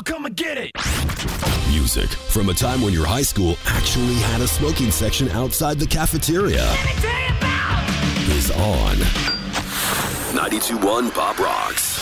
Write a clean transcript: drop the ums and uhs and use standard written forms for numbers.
come and get it. Music from a time when your high school actually had a smoking section outside the cafeteria is on 92.1 Pop Rocks.